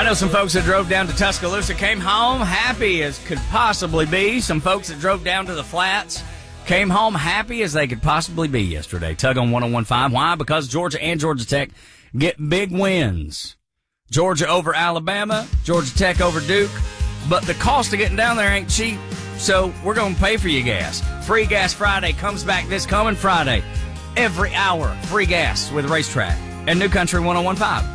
I know some folks that drove down to Tuscaloosa came home happy as could possibly be. Some folks that drove down to the Flats came home happy as they could possibly be yesterday. Tug on 101.5. Why? Because Georgia and Georgia Tech get big wins. Georgia over Alabama, Georgia Tech over Duke. But the cost of getting down there ain't cheap, so we're going to pay for your gas. Free Gas Friday comes back this coming Friday. Every hour, free gas with Racetrack and New Country 101.5.